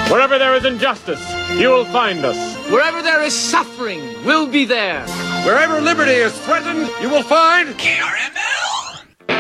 Wherever there is injustice, you will find us. Wherever there is suffering, we'll be there. Wherever liberty is threatened, you will find KRM